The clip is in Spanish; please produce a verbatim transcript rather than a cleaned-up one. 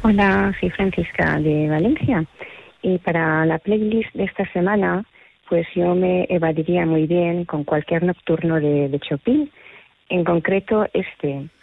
Hola, soy Francisca de Valencia. Y para la playlist de esta semana, pues yo me evadiría muy bien con cualquier nocturno de, de Chopin, en concreto este,